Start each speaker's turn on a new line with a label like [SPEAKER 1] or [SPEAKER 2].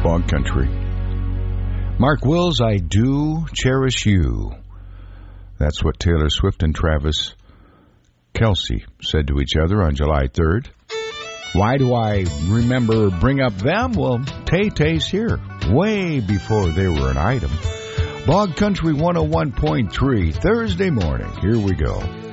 [SPEAKER 1] Bog Country. Mark Wills, I Do Cherish You. That's what Taylor Swift and Travis Kelce said to each other on July 3rd. Why do I bring up them? Well, Tay-Tay's here, way before they were an item. Bog Country 101.3, Thursday morning. Here we go.